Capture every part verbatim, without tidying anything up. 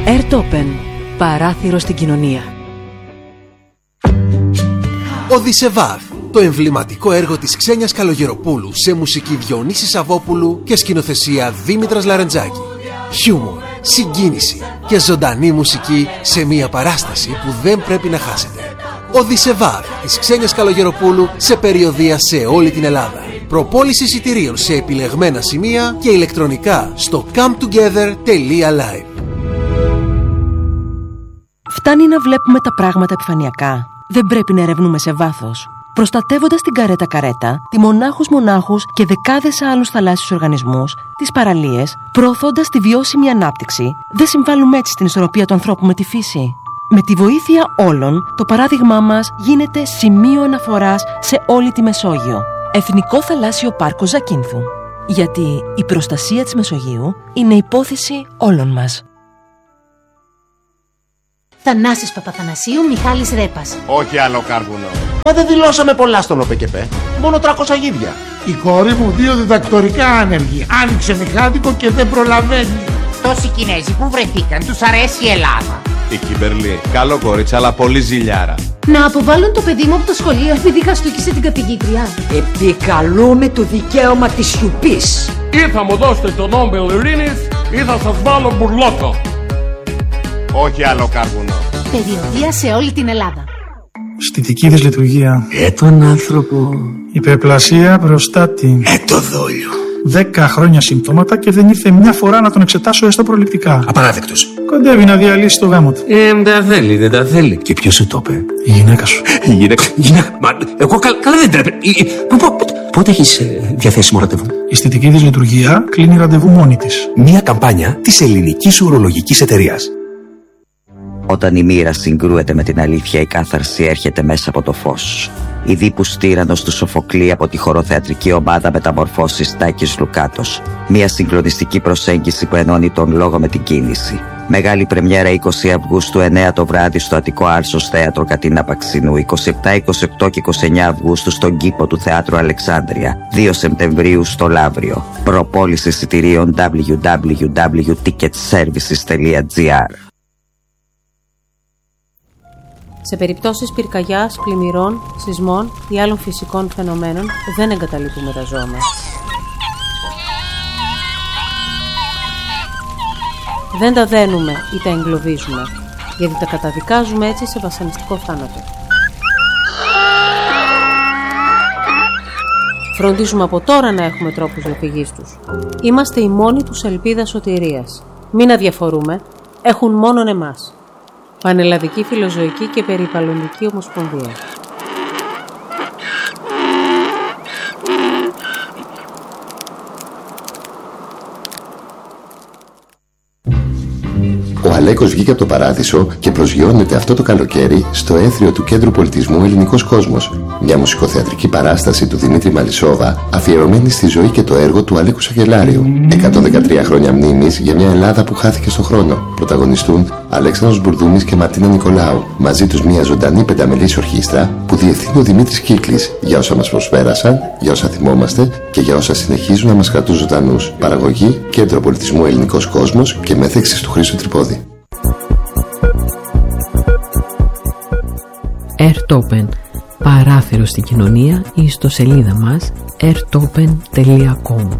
Airtopen. Παράθυρο στην κοινωνία. Οδυσσεβάδ. Το εμβληματικό έργο της Ξένιας Καλογεροπούλου σε μουσική Διονύση Σαββόπουλου και σκηνοθεσία Δήμητρας Λαρεντζάκη. Χιούμορ, συγκίνηση και ζωντανή μουσική σε μια παράσταση που δεν πρέπει να χάσετε. Οδυσσεβάδ της Ξένιας Καλογεροπούλου σε περιοδεία σε όλη την Ελλάδα. Προπόληση εισιτηρίων σε επιλεγμένα σημεία και ηλεκτρονικά στο καμτουγέδερ τελεία λάιβ. Φτάνει να βλέπουμε τα πράγματα επιφανειακά. Δεν πρέπει να ερευνούμε σε βάθος. Προστατεύοντας την καρέτα καρέτα, τη μονάχους μονάχους και δεκάδες άλλους θαλάσσιους οργανισμούς, τις παραλίες, προωθώντας τη βιώσιμη ανάπτυξη, δεν συμβάλλουμε έτσι στην ισορροπία του ανθρώπου με τη φύση. Με τη βοήθεια όλων, το παράδειγμά μας γίνεται σημείο αναφοράς σε όλη τη Μεσόγειο. Εθνικό Θαλάσσιο Πάρκο Ζακίνθου. Γιατί η προστασία της Μεσογείου είναι υπόθεση όλων μας. Θανάσης Παπαθανασίου, Μιχάλης Ρέπας. Όχι άλλο κάρβουνο. Μα δεν δηλώσαμε πολλά στον ΟΠΕΚΕΠΕ. Μόνο τριακόσια γίδια. Η κόρη μου δύο διδακτορικά άνεργη. Άνοιξε μηχάνικο και δεν προλαβαίνει. Τόσοι Κινέζοι που βρεθήκαν, τους αρέσει η Ελλάδα. Η Κιμπερλή, καλό κορίτσι, αλλά πολύ ζηλιάρα. Να αποβάλουν το παιδί μου από το σχολείο επειδή χαστούκισε την καθηγήτρια. Επικαλούμε το δικαίωμα της σιωπής. Ή θα μου δώσετε τον Νόμπελ Ειρήνης ή θα σας βάλω μπουρλόκο. Όχι άλλο κάρβουνο. Περιοδεία σε όλη την Ελλάδα. Στιτική δυσλειτουργία. Ε, τον άνθρωπο. Υπερπλασία προστάτη. Ε, το δόλιο. Δέκα χρόνια συμπτώματα και δεν ήρθε μια φορά να τον εξετάσω έστω προληπτικά. Απαράδεκτος. Κοντεύει να διαλύσει το γάμο του. Ε, δεν τα θέλει, δεν τα θέλει. Και ποιος σου το είπε? Η γυναίκα σου. Η γυναίκα. γυναίκα. Μα, εγώ καλ, καλά δεν τρέπε. Πότε έχεις ε, διαθέσιμο ραντεβού? Η στιτική δυσλειτουργία κλείνει ραντεβού μόνη της. Μια καμπάνια της ελληνικής ουρολογικής εταιρείας. Όταν η μοίρα συγκρούεται με την αλήθεια, η κάθαρση έρχεται μέσα από το φως. Η Δίπους Τύραννος του Σοφοκλή από τη χοροθεατρική ομάδα Μεταμορφώσεις Τάκης Λουκάτος. Μια συγκλονιστική προσέγγιση που ενώνει τον λόγο με την κίνηση. Μεγάλη πρεμιέρα είκοσι Αυγούστου, εννέα το βράδυ στο Αττικό Άλσος Θέατρο Κατίνα Παξινού. είκοσι επτά, είκοσι οκτώ και είκοσι εννέα Αυγούστου στον κήπο του Θεάτρου Αλεξάνδρεια. δύο Σεπτεμβρίου στο Λαύριο. Προπόληση εισιτηρίων double-u double-u double-u τελεία ticket services τελεία gr. Σε περιπτώσεις πυρκαγιάς, πλημμυρών, σεισμών ή άλλων φυσικών φαινομένων δεν εγκαταλείπουμε τα ζώα μας. Δεν τα δένουμε ή τα εγκλωβίζουμε, γιατί τα καταδικάζουμε έτσι σε βασανιστικό θάνατο. Φροντίζουμε από τώρα να έχουμε τρόπους διαφυγής τους. Είμαστε η μόνη τους ελπίδα σωτηρίας. Μην αδιαφορούμε, έχουν μόνον εμάς. Πανελλαδική Φιλοζωική και Περιβαλλοντική Ομοσπονδία. Ο Αλέκος βγήκε από το παράδεισο και προσγειώνεται αυτό το καλοκαίρι στο έθριο του Κέντρου Πολιτισμού Ελληνικός Κόσμος. Μια μουσικοθεατρική παράσταση του Δημήτρη Μαλισσόβα αφιερωμένη στη ζωή και το έργο του Αλέκου Σαγγελάριου. εκατόν δεκατρία χρόνια μνήμης για μια Ελλάδα που χάθηκε στον χρόνο. Πρωταγωνιστούν Αλέξανδρος Μπουρδούμης και Μαρτίνα Νικολάου. Μαζί τους μια ζωντανή πενταμελής ορχήστρα που διευθύνει ο Δημήτρης Κύκλης για όσα μας προσπέρασαν, για όσα θυμόμαστε και για όσα συνεχίζουν να μας κρατούν ζωντανούς. Παραγωγή Κέντρο Πολιτισμού Ελληνικός Κόσμος και μέθεξης του Χρήστου Τρυπόδη. Airtopen. Παράθυρο στην κοινωνία ή ιστοσελίδα μας airtopen τελεία com.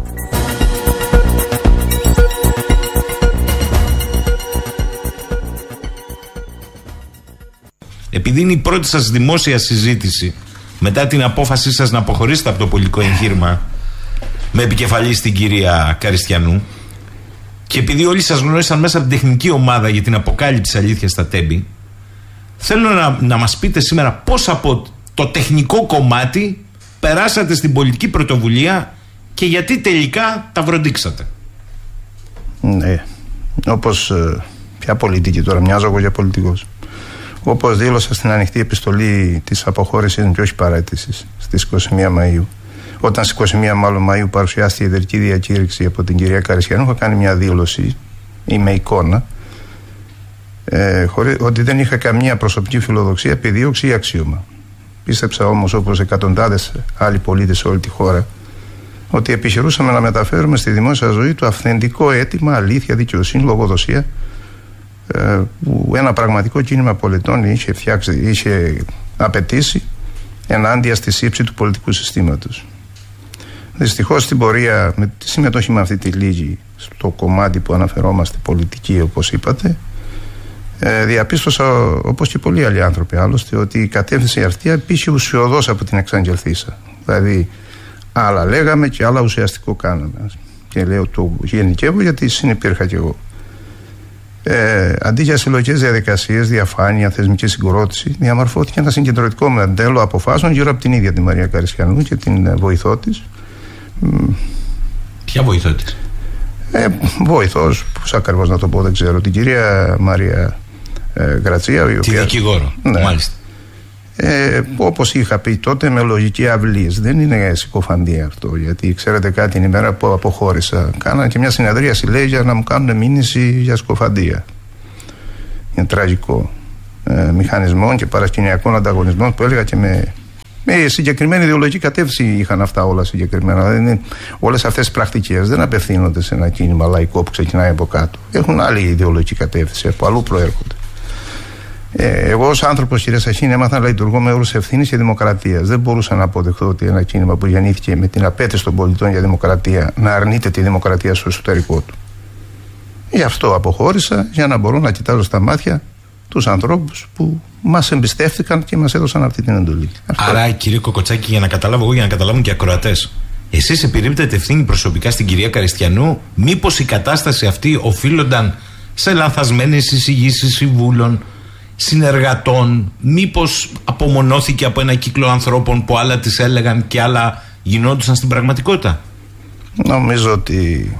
Επειδή είναι η πρώτη σας δημόσια συζήτηση μετά την απόφασή σας να αποχωρήσετε από το πολιτικό εγχείρημα με επικεφαλή στην κυρία Καριστιανού και επειδή όλοι σας γνώρισαν μέσα από την τεχνική ομάδα για την αποκάλυψη αλήθειας στα Τέμπη, θέλω να, να μας πείτε σήμερα πώς από το τεχνικό κομμάτι περάσατε στην πολιτική πρωτοβουλία και γιατί τελικά τα βροντίξατε. Ναι, όπως ε, ποια πολιτική τώρα, μοιάζω εγώ για πολιτικός. Όπως δήλωσα στην ανοιχτή επιστολή της αποχώρησης και όχι παραίτησης στις είκοσι μία Μαΐου, όταν στις είκοσι μία μάλλον Μαΐου παρουσιάστηκε η ιδρυτική διακήρυξη από την κυρία Καριστιανού, είχα κάνει μια δήλωση ή με εικόνα ε, χωρί, ότι δεν είχα καμία προσωπική φιλοδοξία, επιδίωξη ή αξίωμα. Πίστεψα όμως, όπως εκατοντάδες άλλοι πολίτες σε όλη τη χώρα, ότι επιχειρούσαμε να μεταφέρουμε στη δημόσια ζωή το αυθεντικό αίτημα, αλήθεια, δικαιοσύνη, λογοδοσία ε, που ένα πραγματικό κίνημα πολιτών είχε φτιάξει, είχε απαιτήσει ενάντια στη σύψη του πολιτικού συστήματος. Δυστυχώς στην πορεία, με τη συμμετοχή με αυτή τη λίγη στο κομμάτι που αναφερόμαστε πολιτική, όπως είπατε, ε, διαπίστωσα, όπως και πολλοί άλλοι άνθρωποι άλλωστε, ότι η κατεύθυνση αυτή απήχε ουσιοδός από την εξαγγελθήσα. Δηλαδή άλλα λέγαμε και άλλα ουσιαστικό κάναμε. Και λέω το γενικεύω γιατί συνυπήρχα κι εγώ. Ε, αντί για συλλογικές διαδικασίες, διαφάνεια, θεσμική συγκρότηση, διαμορφώθηκε ένα συγκεντρωτικό μοντέλο αποφάσεων γύρω από την ίδια τη Μαρία Καριστιανού και την βοηθό της. Ποια βοηθό της? Ε, βοηθός, πώς ακριβώς να το πω, δεν ξέρω. Την κυρία Μαρία ε, Γρατσία. Τη οποία... δικηγόρο, ναι. Μάλιστα. Ε, όπως είχα πει τότε, με λογική αυλής. Δεν είναι συκοφαντία αυτό, γιατί ξέρετε κάτι, την ημέρα που αποχώρησα κάνανε και μια συνεδρίαση, λέει, για να μου κάνουν μήνυση για συκοφαντία. Είναι τραγικό. Ε, μηχανισμών και παρασκηνιακών ανταγωνισμών που έλεγα και με, με συγκεκριμένη ιδεολογική κατεύθυνση είχαν αυτά όλα συγκεκριμένα. Δηλαδή, όλες αυτές οι πρακτικές δεν απευθύνονται σε ένα κίνημα λαϊκό που ξεκινάει από κάτω. Έχουν άλλη ιδεολογική κατεύθυνση, από αλλού προέρχονται. Ε, εγώ ως άνθρωπος, κύριε Σαχίνη, έμαθα να λειτουργώ με όρους ευθύνης και δημοκρατίας. Δεν μπορούσα να αποδεχθώ ότι ένα κίνημα που γεννήθηκε με την απέτηση των πολιτών για δημοκρατία να αρνείται τη δημοκρατία στο εσωτερικό του. Γι' αυτό αποχώρησα, για να μπορώ να κοιτάζω στα μάτια τους ανθρώπους που μας εμπιστεύτηκαν και μας έδωσαν αυτή την εντολή. Άρα, αυτό... κύριε Κοκοτσάκη, για να καταλάβω εγώ, για να καταλάβουν και οι ακροατές, εσείς επιρρύπτετε ευθύνη προσωπικά στην κυρία Καριστιανού? Μήπως η κατάσταση αυτή οφείλονταν σε λανθασμένες εισηγήσεις συμβούλων, συνεργατών? Μήπως απομονώθηκε από ένα κύκλο ανθρώπων που άλλα τις έλεγαν και άλλα γινόντουσαν στην πραγματικότητα? Νομίζω ότι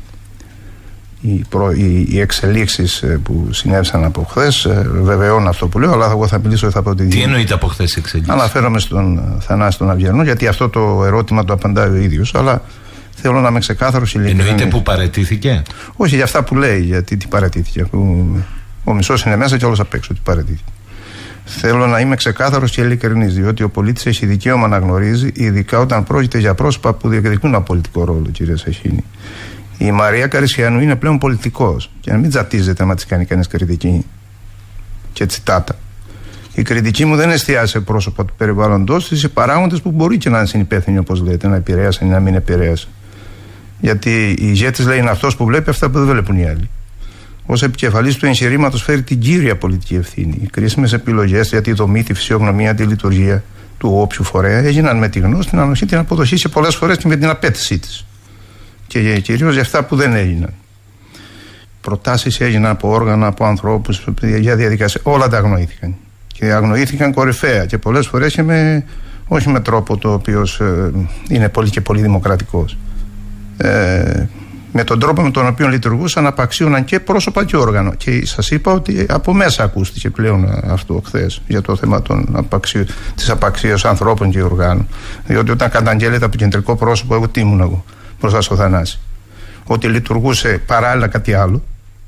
οι, προ, οι, οι εξελίξεις που συνέβησαν από χθες βεβαιώνουν αυτό που λέω, αλλά εγώ θα μιλήσω, θα πω ότι... Τι εννοείται από χθες εξελίξεις? Αναφέρομαι στον Θανάση τον Αυγερνό, γιατί αυτό το ερώτημα το απαντάει ο ίδιος, αλλά θέλω να είμαι ξεκάθαρος, ειλικρινής. Εννοείται που παραιτήθηκε? Όχι, για αυτά που λέει, γιατί τι παραιτήθηκε, που... Ο μισός είναι μέσα και όλος απ' έξω. Τι παρατηρεί. Θέλω να είμαι ξεκάθαρος και ειλικρινής, διότι ο πολίτης έχει δικαίωμα να γνωρίζει, ειδικά όταν πρόκειται για πρόσωπα που διεκδικούν ένα πολιτικό ρόλο, κύριε Σαχίνη. Η Μαρία Καριστιανού είναι πλέον πολιτικός. Και να μην τζατίζεται άμα της κάνει κανείς κριτική και τσιτάτα. Η κριτική μου δεν εστιάζει σε πρόσωπα του περιβάλλοντος της, σε παράγοντες που μπορεί και να είναι συνυπεύθυνοι, όπως λέτε, να επηρέασαν ή να μην επηρέασαν. Γιατί η ηγέτης λέει είναι αυτός που βλέπει αυτά που δεν βλέπουν οι άλλοι. Ως επικεφαλής του εγχειρήματος φέρει την κύρια πολιτική ευθύνη. Οι κρίσιμες επιλογές για τη δομή, τη φυσιογνωμία, τη λειτουργία του όποιου φορέα έγιναν με τη γνώση, την ανοχή, την αποδοχή και πολλές φορές και με την απέτησή της. Και κυρίως για αυτά που δεν έγιναν. Προτάσεις έγιναν από όργανα, από ανθρώπους, για διαδικασία. Όλα τα αγνοήθηκαν. Και αγνοήθηκαν κορυφαία και πολλές φορές και με, όχι με τρόπο το οποίο ε, είναι πολύ και πολύ δημοκρατικός. Ε, με τον τρόπο με τον οποίο λειτουργούσαν, απαξίωναν και πρόσωπα και όργανο. Και σας είπα ότι από μέσα ακούστηκε πλέον αυτό χθες για το θέμα των απαξί... της απαξίωσης ανθρώπων και οργάνων. Διότι όταν καταγγέλλεται από το κεντρικό πρόσωπο, εγώ τι ήμουν εγώ μπροστά στο Θανάση, ότι λειτουργούσε παράλληλα κάτι άλλο,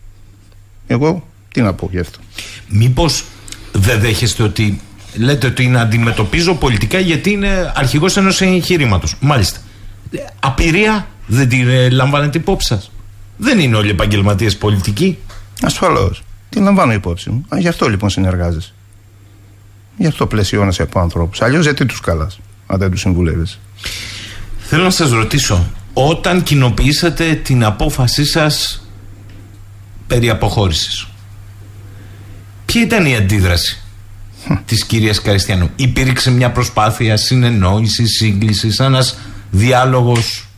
εγώ τι να πω γι' αυτό. Μήπως δεν δέχεστε ότι λέτε ότι να αντιμετωπίζω πολιτικά γιατί είναι αρχηγός ενός εγχειρήματος? Μάλιστα. Απειρία δεν την ε, λαμβάνετε υπόψη σας? Δεν είναι όλοι επαγγελματίες πολιτικοί? Ασφαλώς. Την λαμβάνω υπόψη μου. Α, γι' αυτό λοιπόν συνεργάζεσαι. Γι' αυτό πλαισιώνεσαι από ανθρώπους. Αλλιώς γιατί τους καλάς, αν δεν τους συμβουλεύεσαι? Θέλω να σας ρωτήσω, όταν κοινοποιήσατε την απόφασή σας περί αποχώρησης, ποια ήταν η αντίδραση της κυρίας Καριστιανού? Υπήρξε μια προσπάθεια συνεννόησης, σύγκλησης, ένας διάλογος,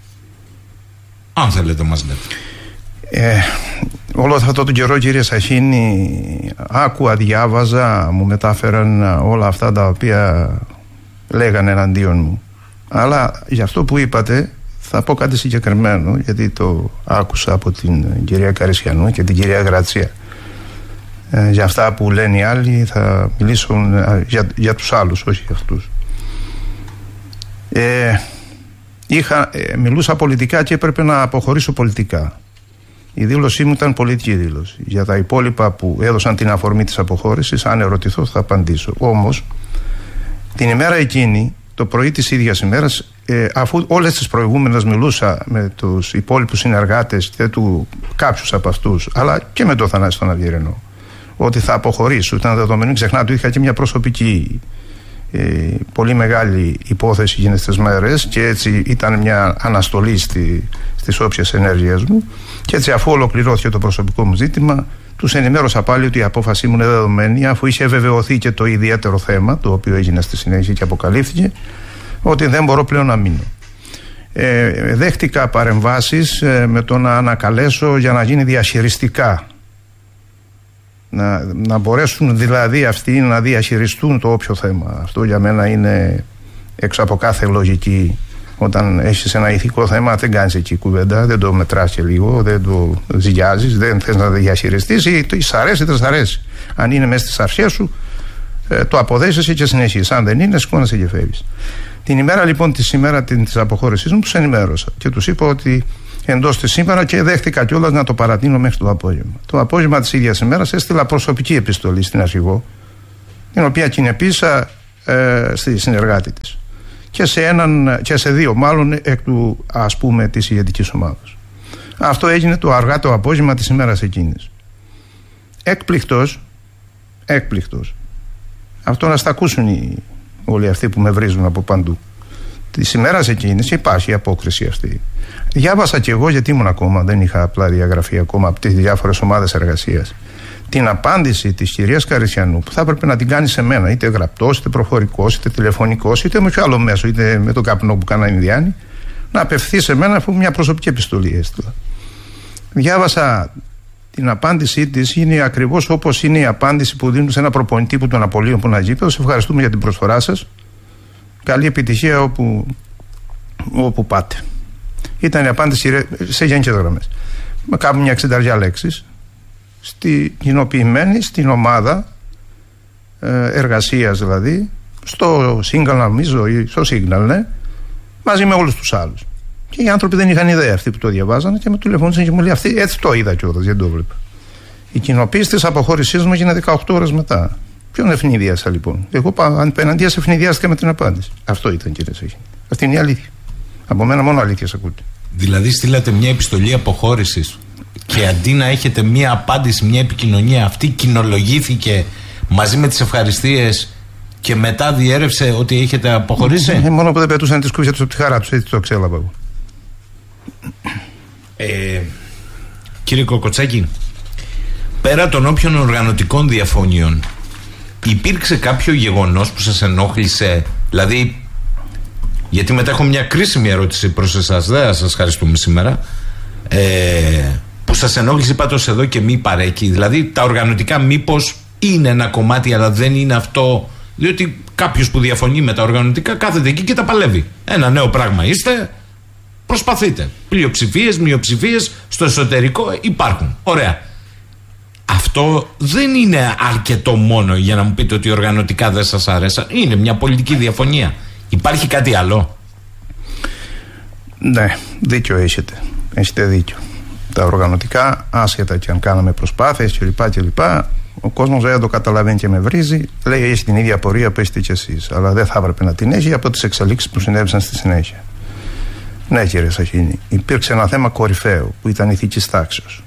αν θέλετε μας λέτε? Ε, όλο αυτό το καιρό, κύριε Σαχίνη, άκουα, διάβαζα, μου μετάφεραν όλα αυτά τα οποία λέγανε εναντίον μου. Αλλά για αυτό που είπατε θα πω κάτι συγκεκριμένο, γιατί το άκουσα από την κυρία Καριστιανού και την κυρία Γρατσία. Ε, για αυτά που λένε οι άλλοι θα μιλήσω για, για τους άλλους, όχι για αυτούς. Ε, είχα, ε, μιλούσα πολιτικά και έπρεπε να αποχωρήσω πολιτικά. Η δήλωσή μου ήταν πολιτική δήλωση. Για τα υπόλοιπα που έδωσαν την αφορμή της αποχώρησης, αν ερωτηθώ θα απαντήσω. Όμως την ημέρα εκείνη, το πρωί της ίδιας ημέρας, ε, αφού όλες τις προηγούμενες μιλούσα με τους υπόλοιπους συνεργάτες και του κάποιους από αυτούς, αλλά και με τον Θανάση τον Αυγερνό, ότι θα αποχωρήσω. Ήταν δεδομένο, ξεχνάτε, είχα και μια προσωπική ε, πολύ μεγάλη υπόθεση εκείνες τις μέρες και έτσι ήταν μια αναστολή στη, στις όποιες ενέργειες μου. Και έτσι, αφού ολοκληρώθηκε το προσωπικό μου ζήτημα, τους ενημέρωσα πάλι ότι η απόφασή μου είναι δεδομένη, αφού είχε βεβαιωθεί και το ιδιαίτερο θέμα, το οποίο έγινε στη συνέχεια και αποκαλύφθηκε, ότι δεν μπορώ πλέον να μείνω. Ε, δέχτηκα παρεμβάσεις ε, με το να ανακαλέσω για να γίνει διαχειριστικά. Να, να μπορέσουν δηλαδή αυτοί να διαχειριστούν το όποιο θέμα. Αυτό για μένα είναι έξω από κάθε λογική. Όταν έχεις ένα ηθικό θέμα, δεν κάνεις εκεί κουβέντα, δεν το μετράς και λίγο, δεν το ζυγιάζεις, δεν θες να το διαχειριστείς, ή σ' αρέσει, δεν σ' αρέσει. Αν είναι μέσα στις αρχές σου, ε, το αποδέχεσαι και συνεχίζεις. Αν δεν είναι, σηκώνεσαι και φεύγεις. Την ημέρα λοιπόν τη σήμερα της αποχώρησής μου, τους ενημέρωσα και τους είπα ότι εντός της σήμερα, και δέχτηκα κιόλας να το παρατείνω μέχρι το απόγευμα. Το απόγευμα της ίδιας ημέρας έστειλα προσωπική επιστολή στην αρχηγό, την οποία κοινοποίησα ε, στη συνεργάτη της. Και σε, έναν, και σε δύο μάλλον εκ του, ας πούμε, της ηγετικής ομάδας. Αυτό έγινε το αργά το απόγευμα της ημέρας εκείνης. Έκπληκτος, έκπληκτος. Αυτό να στα ακούσουν οι, όλοι αυτοί που με βρίζουν από παντού. Της ημέρας εκείνης υπάρχει η απόκριση αυτή. Διάβασα κι εγώ, γιατί ήμουν ακόμα, δεν είχα απλά διαγραφεί ακόμα από τις διάφορες ομάδες εργασίας, την απάντηση της κυρίας Καριστιανού, που θα έπρεπε να την κάνει σε μένα, είτε γραπτός, είτε προφορικός, είτε τηλεφωνικός, είτε με ποιο άλλο μέσο, είτε με τον καπνό που κάνανε οι Ινδιάνοι, να απευθεί σε μένα, αφού μια προσωπική επιστολή έστειλα. Διάβασα την απάντησή της, είναι ακριβώς όπως είναι η απάντηση που δίνουν σε ένα προπονητή που τον απολύουν που να γήπεδο. Σε ευχαριστούμε για την προσφορά σας. Καλή επιτυχία όπου, όπου πάτε. Ήταν η απάντηση σε γενικές γραμμές. Με κάπου μια εξενταριά λέξεις. Στη, κοινοποιημένη στην ομάδα ε, εργασίας, δηλαδή στο Signal, νομίζω, ή στο Signal, ναι, μαζί με όλους τους άλλους. Και οι άνθρωποι δεν είχαν ιδέα, αυτοί που το διαβάζανε, και με τηλεφώνησαν και μου λέει, αυτή, έτσι το είδα κιόλας, δεν το έβλεπα. Η κοινοποίηση της αποχώρησής μου έγινε δεκαοκτώ ώρες μετά. Ποιον ευνηδίασα λοιπόν? Εγώ απέναντίας ευνηδιάστηκα με την απάντηση. Αυτό ήταν, κύριε Σέχη. Αυτή είναι η αλήθεια. Από μένα μόνο αλήθειες ακούτε. Δηλαδή στείλατε μια επιστολή αποχώρησης και αντί να έχετε μια απάντηση, μια επικοινωνία, αυτή κοινολογήθηκε μαζί με τις ευχαριστίες και μετά διέρευσε ότι έχετε αποχωρήσει. Ε, μόνο που δεν πετούσαν τις κούβια τους από τη χαρά τους, έτσι το ξέλαβα εγώ. Ε, κύριε Κοκοτσάκη, πέρα των όποιων οργανωτικών διαφωνιών, υπήρξε κάποιο γεγονός που σας ενόχλησε? Δηλαδή, γιατί μετά έχω μια κρίσιμη ερώτηση προς εσάς, δεν θα σας ευχαριστούμε σήμερα, ε, που σας ενόχλησε πάντως εδώ και μη παρέκει? Δηλαδή τα οργανωτικά μήπως είναι ένα κομμάτι, αλλά δεν είναι αυτό? Διότι κάποιος που διαφωνεί με τα οργανωτικά κάθεται εκεί και τα παλεύει. Ένα νέο πράγμα είστε, προσπαθείτε. Πλειοψηφίες, μειοψηφίες στο εσωτερικό υπάρχουν. Ωραία. Αυτό δεν είναι αρκετό μόνο για να μου πείτε ότι οργανωτικά δεν σας άρεσαν. Είναι μια πολιτική διαφωνία. Υπάρχει κάτι άλλο? Ναι, δίκιο έχετε. Έχετε δίκιο. Τα οργανωτικά, άσχετα και αν κάναμε προσπάθειες κλπ. κλπ. Ο κόσμος δεν το καταλαβαίνει και με βρίζει. Λέει, έχει την ίδια πορεία που έχετε κι εσείς. Αλλά δεν θα έπρεπε να την έχει από τις εξελίξεις που συνέβησαν στη συνέχεια. Ναι, κύριε Σαχίνη, υπήρξε ένα θέμα κορυφαίο που ήταν ηθικής τάξεως.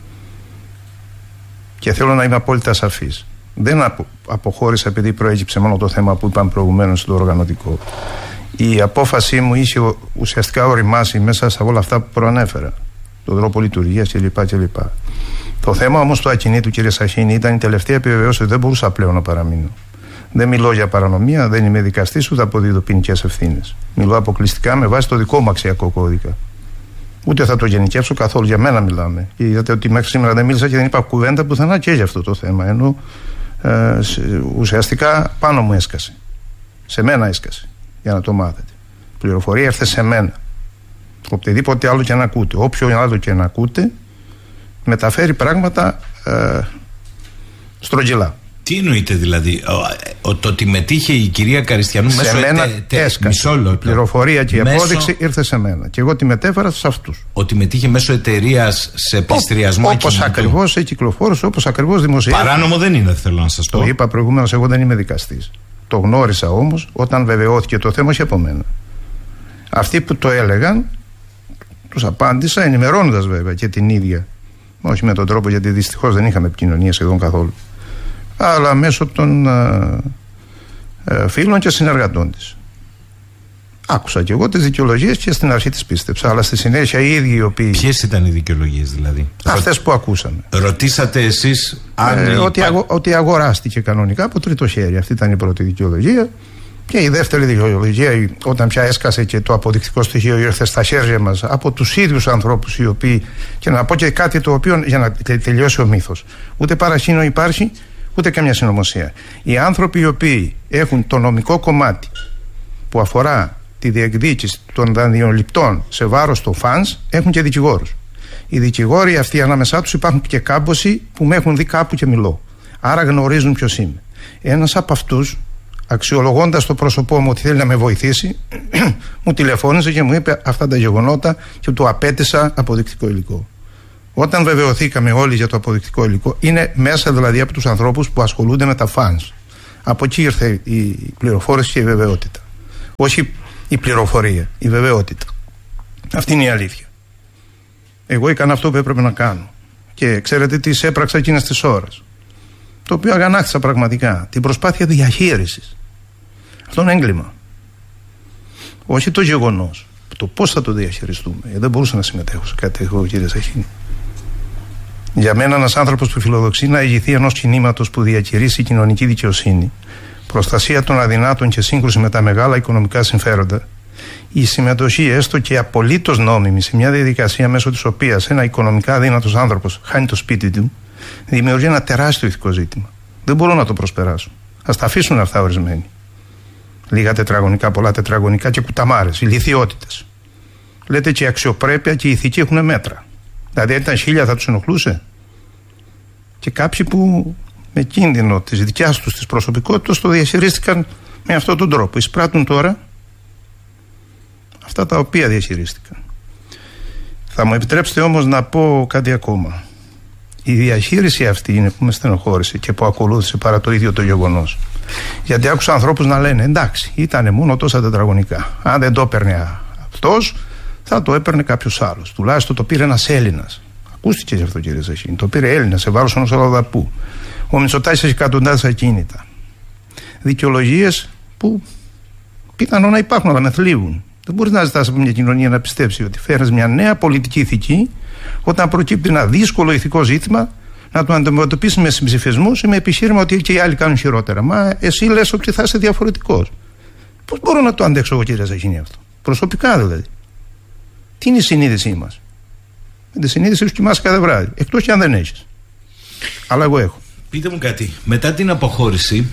Και θέλω να είμαι απόλυτα σαφής. Δεν απο, αποχώρησα επειδή προέκυψε μόνο το θέμα που είπαμε προηγουμένως στο οργανωτικό. Η απόφασή μου είχε ουσιαστικά οριμάσει μέσα σε όλα αυτά που προανέφερα. Τον τρόπο λειτουργίας κλπ. κλπ. Το θέμα όμως του ακινήτου, κύριε Σαχίνη, ήταν η τελευταία επιβεβαίωση ότι δεν μπορούσα πλέον να παραμείνω. Δεν μιλώ για παρανομία, δεν είμαι δικαστής, ούτε αποδίδω ποινικές ευθύνες. Μιλώ αποκλειστικά με βάση το δικό μου αξιακό κώδικα. Ούτε θα το γενικεύσω καθόλου, για μένα μιλάμε. Και είδατε ότι μέχρι σήμερα δεν μίλησα και δεν είπα κουβέντα πουθενά και για αυτό το θέμα. Ενώ ε, ουσιαστικά πάνω μου έσκασε. Σε μένα έσκασε, για να το μάθετε. Η πληροφορία έρθε σε μένα. Οτιδήποτε άλλο και να ακούτε, όποιο άλλο και να ακούτε, μεταφέρει πράγματα ε, στρογγυλά. Τι εννοείτε δηλαδή? Ο, ο, το ότι μετήχε η κυρία Καριστιανού σε μέσω μένα τε, τε, έσκασε. Μισό λεπτό. Η πληροφορία και η μέσω... απόδειξη ήρθε σε μένα. Και εγώ τη μετέφερα σε αυτούς. Ότι μετήχε μέσω εταιρείας σε πληστηριασμό ακινήτου. Όπως ακριβώς έχει κυκλοφόρησε, όπως ακριβώς δημοσιεύθηκε. Παράνομο δεν είναι, θέλω να σας πω. Το είπα προηγουμένως, εγώ δεν είμαι δικαστής. Το γνώρισα όμως όταν βεβαιώθηκε το θέμα, όχι από μένα. Αυτοί που το έλεγαν, τους απάντησα ενημερώνοντας βέβαια και την ίδια. Όχι με τον τρόπο, γιατί δυστυχώς δεν είχαμε επικοινωνία σχεδόν καθόλου. αλλά μέσω των ε, ε, φίλων και συνεργατών της. Άκουσα και εγώ τις δικαιολογίες και στην αρχή τις πίστεψα, αλλά στη συνέχεια οι ίδιοι οι οποίοι. Ποιες ήταν οι δικαιολογίες δηλαδή? Αυτές που ακούσαμε. Ρωτήσατε εσείς αν. Ε, υπά... ότι, αγο, ότι αγοράστηκε κανονικά από τρίτο χέρι. Αυτή ήταν η πρώτη δικαιολογία. Και η δεύτερη δικαιολογία, όταν πια έσκασε και το αποδεικτικό στοιχείο ήρθε στα χέρια μας από τους ίδιους ανθρώπους οι οποίοι. Και να πω και κάτι το οποίο για να τελειώσει ο μύθος. Ούτε παρασύνο υπάρχει, ούτε καμιά συνωμοσία. Οι άνθρωποι οι οποίοι έχουν το νομικό κομμάτι που αφορά τη διεκδίκηση των δανειοληπτών σε βάρος των φανς έχουν και δικηγόρους. Οι δικηγόροι αυτοί ανάμεσά τους υπάρχουν και κάμποσοι που με έχουν δει κάπου και μιλώ. Άρα γνωρίζουν ποιος είμαι. Ένας από αυτούς, αξιολογώντας το πρόσωπό μου ότι θέλει να με βοηθήσει, μου τηλεφώνησε και μου είπε αυτά τα γεγονότα και του απέτησα αποδεικτικό υλικό. Όταν βεβαιωθήκαμε όλοι για το αποδεικτικό υλικό, είναι μέσα δηλαδή από τους ανθρώπους που ασχολούνται με τα φανς. Από εκεί ήρθε η πληροφόρηση και η βεβαιότητα. Όχι η πληροφορία, η βεβαιότητα. Αυτή είναι η αλήθεια. Εγώ έκανα αυτό που έπρεπε να κάνω. Και ξέρετε τι έπραξα εκείνες τις ώρες. Το οποίο αγανάκτησα πραγματικά. Την προσπάθεια διαχείρισης. Αυτό είναι έγκλημα. Όχι το γεγονός. Το πώς θα το διαχειριστούμε. Γιατί δεν μπορούσα να συμμετέχω σε κάτι εγώ, κύριε Σαχίνη. Για μένα ένας άνθρωπος που φιλοδοξεί να ηγηθεί ενός κινήματος που διακηρύσει κοινωνική δικαιοσύνη, προστασία των αδυνάτων και σύγκρουση με τα μεγάλα οικονομικά συμφέροντα, η συμμετοχή έστω και απολύτως νόμιμη σε μια διαδικασία μέσω της οποίας ένα οικονομικά αδύνατος άνθρωπος χάνει το σπίτι του, δημιουργεί ένα τεράστιο ηθικό ζήτημα. Δεν μπορώ να το προσπεράσω. Ας τα αφήσουν αυτά ορισμένοι. Λίγα τετραγωνικά, πολλά τετραγωνικά και κουταμάρες, ηλιθιότητες. Λέτε και η αξιοπρέπεια και η ηθική έχουν μέτρα. Δηλαδή, αν ήταν χίλια θα τους ενοχλούσε. Και κάποιοι που με κίνδυνο της δικιάς τους της προσωπικότητας το διαχειρίστηκαν με αυτόν τον τρόπο. Εισπράττουν τώρα αυτά τα οποία διαχειρίστηκαν. Θα μου επιτρέψετε όμως να πω κάτι ακόμα. Η διαχείριση αυτή είναι που με στενοχώρησε και που ακολούθησε παρά το ίδιο το γεγονός. Γιατί άκουσα ανθρώπους να λένε εντάξει, ήταν μόνο τόσα τετραγωνικά. Αν δεν το έπαιρνε αυτός, θα το έπαιρνε κάποιος άλλος. Τουλάχιστον το πήρε ένας Έλληνας. Ακούστηκε γι' αυτό, κύριε Σαχίνη. Το πήρε Έλληνας σε βάρος ενός αλλοδαπού. Ο Μητσοτάκης έχει εκατοντάδες ακίνητα. Δικαιολογίες που πιθανόν να υπάρχουν, αλλά με θλίβουν. Δεν μπορεί να ζητάς από μια κοινωνία να πιστέψει ότι φέρνεις μια νέα πολιτική ηθική όταν προκύπτει ένα δύσκολο ηθικό ζήτημα να το αντιμετωπίσει με συμψηφισμούς ή με επιχείρημα ότι και οι άλλοι κάνουν χειρότερα. Μα εσύ λες ότι θα είσαι διαφορετικός. Πώς μπορώ να το αντέξω εγώ, κύριε Σαχίνη, αυτό? Προσωπικά δηλαδή. Τι είναι η συνείδησή μας? Με τη συνείδησή σου κοιμάσαι κάθε βράδυ. Εκτός και αν δεν έχεις. Αλλά εγώ έχω. Πείτε μου κάτι. Μετά την αποχώρηση,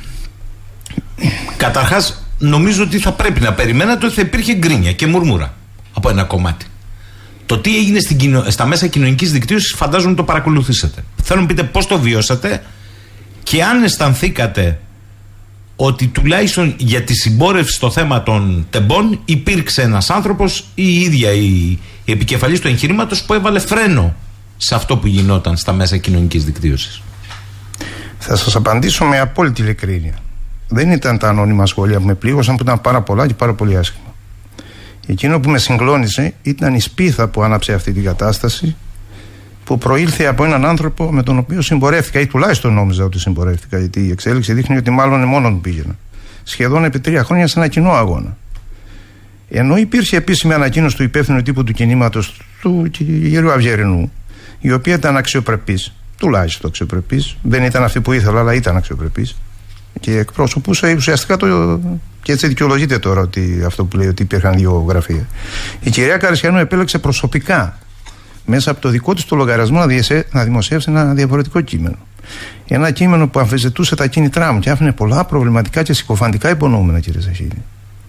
καταρχάς, νομίζω ότι θα πρέπει να περιμένατε ότι θα υπήρχε γκρίνια και μουρμούρα από ένα κομμάτι. Το τι έγινε στην κοινο... στα μέσα κοινωνικής δικτύωσης, φαντάζομαι το παρακολουθήσατε. Θέλω να πείτε πώς το βιώσατε και αν αισθανθήκατε ότι τουλάχιστον για τη συμπόρευση στο θέμα των τεμπών υπήρξε ένας άνθρωπος ή η ίδια η, η επικεφαλής του εγχειρήματος που έβαλε φρένο σε αυτό που γινόταν στα μέσα κοινωνικής δικτύωσης. Θα σας απαντήσω με απόλυτη ειλικρίνεια. Δεν ήταν τα ανώνυμα σχόλια που με πλήγωσαν, που ήταν πάρα πολλά και πάρα πολύ άσχημα. Εκείνο που με συγκλώνησε ήταν η σπίθα που άναψε αυτή την κατάσταση, που προήλθε από έναν άνθρωπο με τον οποίο συμπορεύτηκα, ή τουλάχιστον νόμιζα ότι συμπορεύτηκα, γιατί η εξέλιξη δείχνει ότι μάλλον μόνον μου πήγαινα. Σχεδόν επί τρία χρόνια σε ένα κοινό αγώνα. Ενώ υπήρχε επίσημη ανακοίνωση του υπεύθυνου τύπου του κινήματος του κ. Αυγερινού, η οποία ήταν αξιοπρεπής, τουλάχιστον αξιοπρεπής, δεν ήταν αυτή που ήθελα, αλλά ήταν αξιοπρεπής. Και εκπροσωπούσε ουσιαστικά το. Και έτσι δικαιολογείται τώρα ότι αυτό που λέει ότι υπήρχαν δύο γραφεία. Η κυρία Καριστιανού επέλεξε προσωπικά μέσα από το δικό της το λογαριασμό να, διεσέ, να δημοσιεύσει ένα διαφορετικό κείμενο. Ένα κείμενο που αμφισβητούσε τα κίνητρά μου και άφηνε πολλά προβληματικά και συκοφαντικά υπονοούμενα, κύριε Σαχίνη.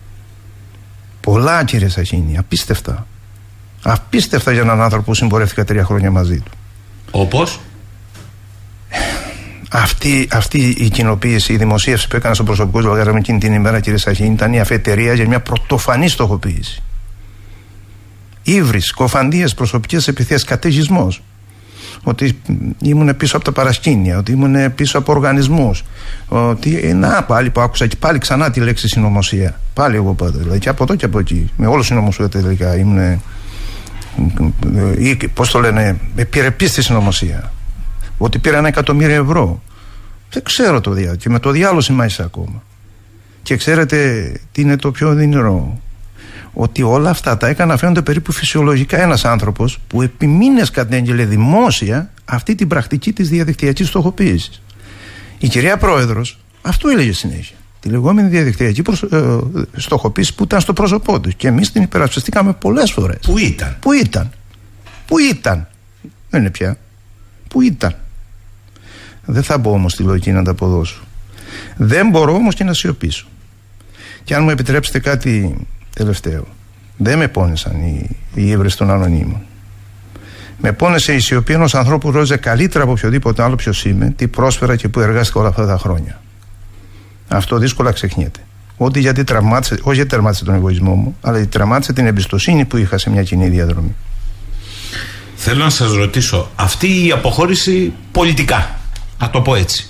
Πολλά, κύριε Σαχίνη, απίστευτα. Απίστευτα για έναν άνθρωπο που συμπορεύτηκα τρία χρόνια μαζί του. Όπως? Αυτή, αυτή η κοινοποίηση, η δημοσίευση που έκανα στο προσωπικό λογαριασμό εκείνη την ημέρα, κύριε Σαχίνη, ήταν η αφετηρία για μια πρωτοφανή στοχοποίηση. Ύβρις, κοφαντίες, προσωπικές επιθέσεις, καταιγισμός. Ότι ήμουν πίσω από τα παρασκήνια, ότι ήμουν πίσω από οργανισμούς. Ότι. Να, πάλι που άκουσα και πάλι ξανά τη λέξη συνωμοσία. Πάλι εγώ πάντα. Δηλαδή και από εδώ και από εκεί. Με όλο συνωμοσία τελικά. Ήμουν. Πώς το λένε, επιρρεπής στη συνωμοσία. Ότι πήρα ένα εκατομμύριο ευρώ. Δεν ξέρω το διάλογο. Και με το διάλογο συμμάχισα ακόμα. Και ξέρετε τι είναι το πιο δυνηρό? Ότι όλα αυτά τα έκανα φαίνονται περίπου φυσιολογικά. Ένας άνθρωπος που επί μήνες κατέγγειλε δημόσια αυτή την πρακτική της διαδικτυακής στοχοποίησης. Η κυρία Πρόεδρος αυτό έλεγε συνέχεια. Τη λεγόμενη διαδικτυακή προσ... ε, στοχοποίηση που ήταν στο πρόσωπό του. Και εμείς την υπερασπιστήκαμε πολλές φορές. Πού ήταν? Πού ήταν? Πού ήταν? Δεν είναι πια. Πού ήταν? Δεν θα μπω όμως στη λογική να τα αποδώσω. Δεν μπορώ όμως και να σιωπήσω. Και αν μου επιτρέψετε κάτι τελευταίο. Δεν με πόνεσαν οι, οι ύβρες των ανωνύμων. Με πόνεσε η σιωπή ενός ανθρώπου που ρώτησε καλύτερα από οποιοδήποτε άλλο ποιος είμαι, τι πρόσφερα και που εργάστηκα όλα αυτά τα χρόνια. Αυτό δύσκολα ξεχνιέται. Ότι γιατί τραυμάτισε, όχι γιατί τραυμάτισε τον εγωισμό μου, αλλά γιατί τραυμάτισε την εμπιστοσύνη που είχα σε μια κοινή διαδρομή. Θέλω να σας ρωτήσω, αυτή η αποχώρηση πολιτικά, να το πω έτσι,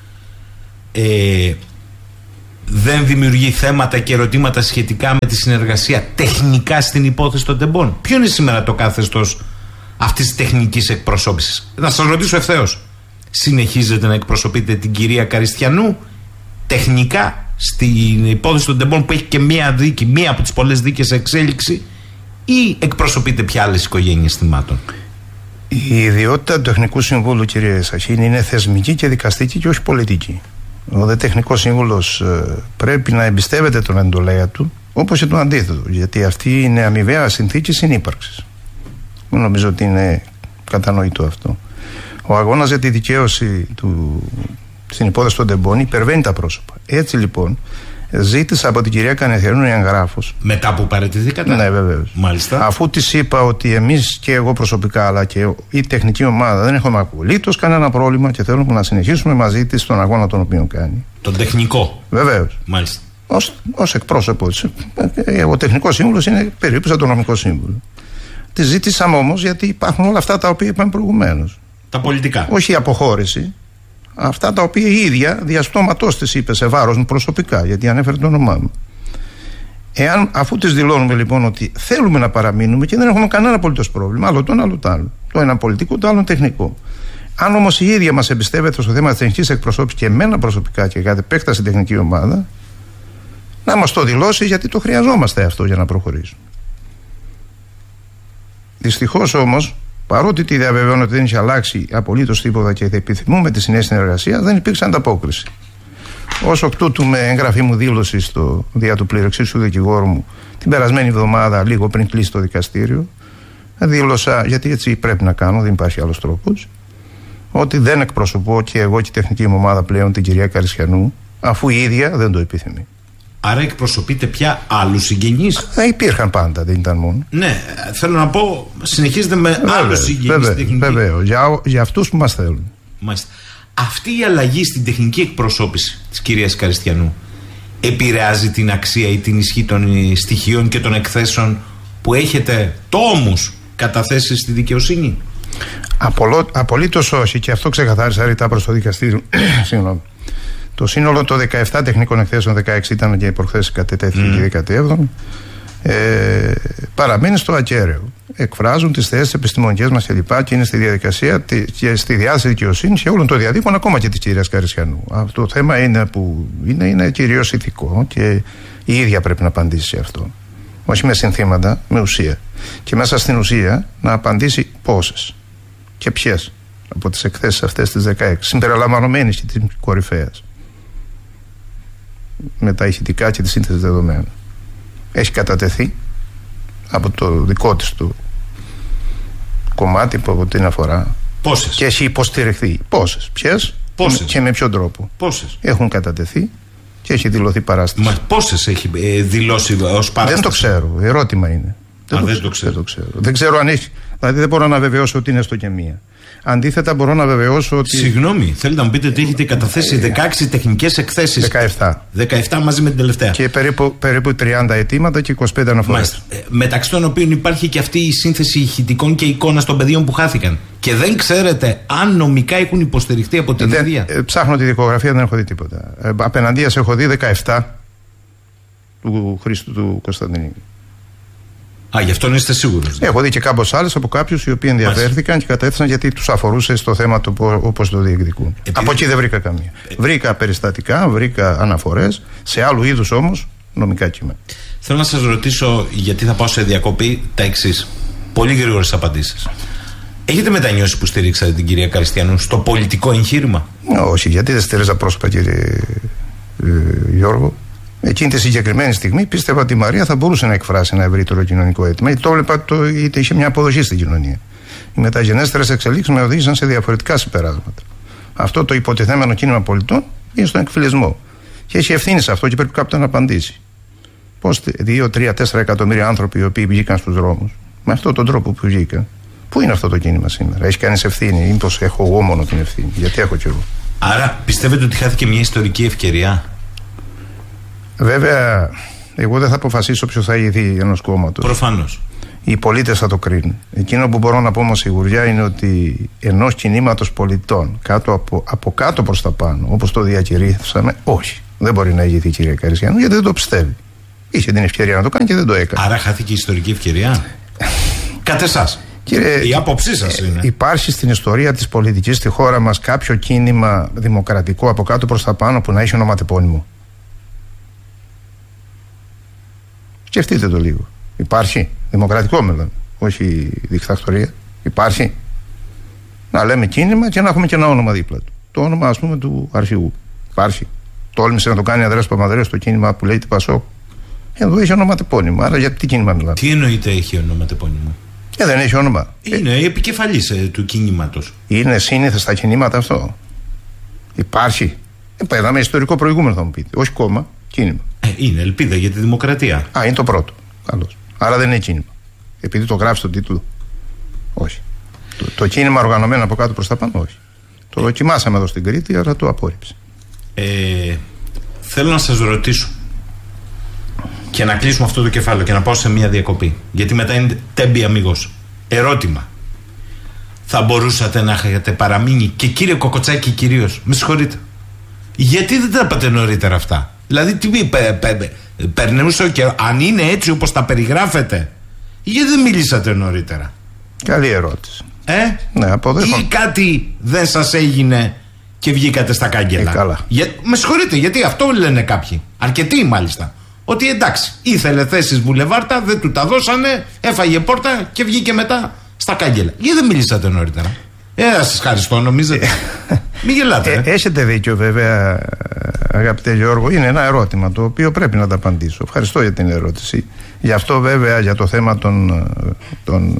ε, δεν δημιουργεί θέματα και ερωτήματα σχετικά με τη συνεργασία τεχνικά στην υπόθεση των τεμπών? Ποιο είναι σήμερα το καθεστώς αυτής της τεχνικής εκπροσώπησης? Να σας ρωτήσω ευθέως, συνεχίζετε να εκπροσωπείτε την κυρία Καριστιανού τεχνικά στην υπόθεση των τεμπών που έχει και μία δίκη, μία από τις πολλές δίκες σε εξέλιξη, ή εκπροσωπείτε πια άλλες οικογένειες θυμάτων? Η ιδιότητα του Τεχνικού Συμβούλου, κύριε Σαχίνη, είναι θεσμική και δικαστική και όχι πολιτική. Ο δε τεχνικός σύμβουλος ε, πρέπει να εμπιστεύεται τον εντολέα του, όπως και το αντίθετο, γιατί αυτή είναι αμοιβαία συνθήκη συνύπαρξης. Νομίζω ότι είναι κατανοητό αυτό. Ο αγώνας για τη δικαίωση του, στην υπόθεση των τεμπών υπερβαίνει τα πρόσωπα. Έτσι λοιπόν, ζήτησα από την κυρία Καριστιανού εγγράφος. Μετά που παραιτηθήκατε? Ναι, βεβαίως. Μάλιστα. Αφού της είπα ότι εμείς και εγώ προσωπικά, αλλά και η τεχνική ομάδα, δεν έχουμε απολύτως κανένα πρόβλημα και θέλουμε να συνεχίσουμε μαζί της στον αγώνα τον οποίο κάνει. Τον τεχνικό? Βεβαίως. Μάλιστα. Ως, ως εκπρόσωπο της. Ο τεχνικός σύμβουλος είναι περίπου σαν το νομικό σύμβουλο. Τη ζήτησαμε όμως γιατί υπάρχουν όλα αυτά τα οποία είπαμε προηγουμένως. Τα πολιτικά. Όχι η αποχώρηση. Αυτά τα οποία η ίδια διαστόματός της είπε σε βάρος μου προσωπικά, γιατί ανέφερε το όνομά μου. Εάν, αφού της δηλώνουμε λοιπόν ότι θέλουμε να παραμείνουμε και δεν έχουμε κανένα απολύτως πρόβλημα, άλλο το ένα, άλλο το άλλο. Το ένα πολιτικό, το άλλο τεχνικό. Αν όμως η ίδια μας εμπιστεύεται στο θέμα της τεχνικής εκπροσώπησης και εμένα προσωπικά και κατ' επέκταση τεχνική ομάδα, να μας το δηλώσει, γιατί το χρειαζόμαστε αυτό για να προχωρήσουμε. Δυστυχώς όμως, παρότι τη διαβεβαιώνω ότι δεν είχε αλλάξει απολύτως τίποτα και θα επιθυμούμε τη συνέχεια συνεργασία, δεν υπήρξε ανταπόκριση. Ως εκ τούτου, με εγγραφή μου δήλωση στο δια του πληροεξήσου δικηγόρου μου την περασμένη εβδομάδα, λίγο πριν κλείσει το δικαστήριο, δήλωσα, γιατί έτσι πρέπει να κάνω, δεν υπάρχει άλλος τρόπος, ότι δεν εκπροσωπώ και εγώ και η τεχνική μου ομάδα πλέον την κυρία Καριστιανού, αφού η ίδια δεν το επιθυμεί. Άρα εκπροσωπείτε πια άλλους συγγενείς? Θα υπήρχαν πάντα, δεν ήταν μόνο. Ναι, θέλω να πω, συνεχίζετε με Βεβαίως, άλλους συγγενείς τεχνικοί. Βεβαίως, για, για αυτούς που μας θέλουν. Μάλιστα. Αυτή η αλλαγή στην τεχνική εκπροσώπηση της κυρίας Καριστιανού επηρεάζει την αξία ή την ισχύ των στοιχείων και των εκθέσεων που έχετε τόμους καταθέσει στη δικαιοσύνη? Απολο, απολύτως όχι, και αυτό ξεκαθάρισα ρητά προς το δικαστήριο. Συγγνώμη. Το σύνολο των δεκαεπτά τεχνικών εκθέσεων, δεκαέξι ήταν και προχθές κατετέθηκε mm. και δεκαεπτά, ε, παραμένει στο ακέραιο. Εκφράζουν τις θέσεις επιστημονικές μας κλπ. Και, και είναι στη διαδικασία και στη διάθεση δικαιοσύνης και όλων των διαδίκων, ακόμα και της κυρίας Καριστιανού. Αυτό το θέμα είναι που είναι, είναι κυρίως ηθικό και η ίδια πρέπει να απαντήσει σε αυτό. Όχι με συνθήματα, με ουσία. Και μέσα στην ουσία να απαντήσει πόσες και ποιες από τις εκθέσεις αυτές τις δεκαέξι, συμπεριλαμβανομένης και της κορυφαίας, με τα ηχητικά και τη σύνθεση δεδομένων. Έχει κατατεθεί από το δικό της του κομμάτι που από την αφορά. Πόσες? Και έχει υποστηριχθεί. Πόσες? Ποιες? Πόσες? Και με ποιον τρόπο? Πόσες? Έχουν κατατεθεί και έχει δηλωθεί παράσταση. Μα πόσες έχει ε, δηλώσει ως παράσταση? Δεν το ξέρω. Ερώτημα είναι. Α, δεν, δεν, το, το ξέρω. δεν το ξέρω. Δεν ξέρω αν έχει. Δηλαδή δεν μπορώ να βεβαιώσω ότι είναι στο και μία. Αντίθετα, μπορώ να βεβαιώσω ότι. Συγγνώμη, θέλετε να μου πείτε ότι έχετε καταθέσει δεκαέξι τεχνικές εκθέσεις? δεκαεπτά. δεκαεπτά μαζί με την τελευταία. Και περίπου, περίπου τριάντα αιτήματα και είκοσι πέντε αναφορές. Ε, μεταξύ των οποίων υπάρχει και αυτή η σύνθεση ηχητικών και εικόνας των παιδιών που χάθηκαν. Και δεν ξέρετε αν νομικά έχουν υποστηριχτεί από την δεν, ίδια. Ε, ψάχνω τη δικογραφία, δεν έχω δει τίποτα. Ε, απέναντίας έχω δει δεκαεπτά του Χρήστου του Κωνσταντινίδη. Α, γι' αυτόν είστε σίγουρος? Έχω δει και κάποιες άλλες από κάποιους οι οποίοι ενδιαφέρθηκαν Μάλιστα. και κατέθεσαν γιατί τους αφορούσε στο θέμα το όπως το διεκδικούν. Επειδή... Από εκεί δεν βρήκα καμία. Ε... Βρήκα περιστατικά, βρήκα αναφορές, σε άλλου είδους όμως νομικά κείμενα. Θέλω να σας ρωτήσω, γιατί θα πάω σε διακοπή, τα εξής. Πολύ γρήγορες απαντήσεις. Έχετε μετανιώσει που στηρίξατε την κυρία Καριστιανού στο πολιτικό εγχείρημα? Όχι, γιατί δεν στήριζα πρόσωπα, κύριε ε, Γιώργο. Εκείνη τη συγκεκριμένη στιγμή πίστευα ότι η Μαρία θα μπορούσε να εκφράσει ένα ευρύτερο κοινωνικό αίτημα. Γιατί το έβλεπα ότι είχε μια αποδοχή στην κοινωνία. Οι μεταγενέστερες εξελίξεις με οδήγησαν σε διαφορετικά συμπεράσματα. Αυτό το υποτιθέμενο κίνημα πολιτών είναι στον εκφυλισμό. Και έχει ευθύνη σε αυτό και πρέπει κάποιος να απαντήσει. Πώς δύο, τρία, τέσσερα εκατομμύρια άνθρωποι οι οποίοι βγήκαν στους δρόμους, με αυτόν τον τρόπο που βγήκαν, πού είναι αυτό το κίνημα σήμερα? Έχει κανείς ευθύνη? Ή μήπως έχω εγώ μόνο την ευθύνη? Γιατί έχω κι εγώ. Άρα πιστεύετε ότι χάθηκε μια ιστορική ευκαιρία? Βέβαια, εγώ δεν θα αποφασίσω ποιο θα ηγηθεί ενός κόμματος. Προφανώς. Οι πολίτες θα το κρίνουν. Εκείνο που μπορώ να πω με σιγουριά είναι ότι ενός κινήματος πολιτών κάτω από, από κάτω προς τα πάνω, όπως το διακηρύσαμε, όχι. Δεν μπορεί να ηγηθεί η κυρία Καριστιανού γιατί δεν το πιστεύει. Είχε την ευκαιρία να το κάνει και δεν το έκανε. Άρα χάθηκε η ιστορική ευκαιρία. Κατ' εσάς. Κύριε, η άποψή σας είναι. Υπάρχει στην ιστορία της πολιτικής στη χώρα μας κάποιο κίνημα δημοκρατικό από κάτω προς τα πάνω που να έχει ονοματεπώνυμο? Σκεφτείτε το λίγο. Υπάρχει δημοκρατικό μέλλον, όχι δικτατορία? Υπάρχει. Να λέμε κίνημα και να έχουμε και ένα όνομα δίπλα του. Το όνομα, ας πούμε, του αρχηγού. Υπάρχει. Τόλμησε να το κάνει Ανδρέας Παπανδρέου στο κίνημα που λέγεται Πασόκ. Εδώ έχει ονοματεπώνυμο. Άρα γιατί τι κίνημα μιλάμε? Τι εννοείται έχει ονοματεπώνυμο? Ε, δεν έχει όνομα. Είναι ε, επικεφαλής ε, του κινήματος. Είναι σύνηθες στα κινήματα αυτό? Υπάρχει. Ε, πέραμε ιστορικό προηγούμενο, θα μου πείτε. Όχι κόμμα, κίνημα. Ε, είναι ελπίδα για τη δημοκρατία. Α, είναι το πρώτο. Καλώς. Άρα δεν είναι κίνημα. Επειδή το γράφει στον τίτλο. Όχι. Το, το κίνημα οργανωμένο από κάτω προς τα πάνω, όχι. Το δοκιμάσαμε εδώ στην Κρήτη, αλλά το απόρριψε. Ε, θέλω να σας ρωτήσω και να κλείσουμε αυτό το κεφάλαιο και να πάω σε μια διακοπή. Γιατί μετά είναι τέμπη αμίγος. Ερώτημα. Θα μπορούσατε να έχετε παραμείνει, και κύριε Κοκοτσάκη κυρίως, με συγχωρείτε, γιατί δεν τα είπατε νωρίτερα αυτά? Δηλαδή, τι πε, πε, πε, περνούσε ο καιρός. Αν είναι έτσι όπως τα περιγράφετε, γιατί δεν μιλήσατε νωρίτερα? Καλή ερώτηση. Ε? Ναι, αποδέχομαι. Ή κάτι δεν σας έγινε και βγήκατε στα κάγκελα? Ε, καλά. Για, με συγχωρείτε, γιατί αυτό λένε κάποιοι. Αρκετοί μάλιστα. Ότι εντάξει, ήθελε θέσεις βουλεβάρτα, δεν του τα δώσανε, έφαγε πόρτα και βγήκε μετά στα κάγκελα. Γιατί δεν μιλήσατε νωρίτερα? Ε, σας ευχαριστώ, νομίζετε? Μην γελάτε. Ε, έχετε δίκιο, βέβαια, αγαπητέ Γιώργο. Είναι ένα ερώτημα το οποίο πρέπει να τα απαντήσω. Ευχαριστώ για την ερώτηση. Γι' αυτό, βέβαια, για το θέμα των, των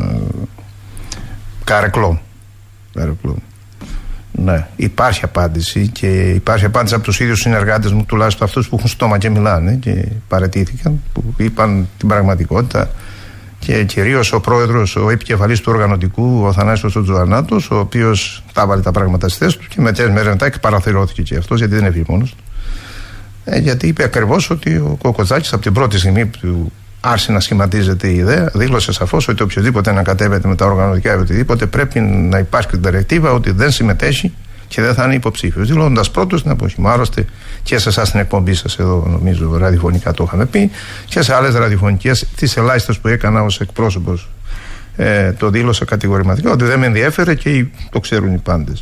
καρεκλών. Καρεκλών. Ναι, υπάρχει απάντηση και υπάρχει απάντηση από τους ίδιους συνεργάτες μου, τουλάχιστον αυτούς που έχουν στόμα και μιλάνε και παραιτήθηκαν, που είπαν την πραγματικότητα. Και κυρίως ο πρόεδρος, ο επικεφαλής του οργανωτικού, ο Θανάσιος ο Τζοανάτος, ο οποίος τα βάλε τα πράγματα στη θέση του και μετά μέρες μετά παραθυρώθηκε και αυτός, γιατί δεν έφυγε μόνος του. Ε, γιατί είπε ακριβώς ότι ο Κοκοτσάκης από την πρώτη στιγμή που άρχισε να σχηματίζεται η ιδέα, δήλωσε σαφώς ότι οποιοδήποτε ανακατεύεται με τα οργανωτικά ή οτιδήποτε πρέπει να υπάρχει την τερεκτίβα ότι δεν συμμετέχει και δεν θα είναι υποψήφιος. Δηλώνοντας πρώτος την εποχή μου. Άλλωστε και σε εσάς την εκπομπή σας εδώ, νομίζω, ραδιοφωνικά το είχαμε πει, και σε άλλες ραδιοφωνικές, τις ελάχιστες που έκανα ως εκπρόσωπος, ε, το δήλωσα κατηγορηματικά ότι δεν με ενδιέφερε και το ξέρουν οι πάντες.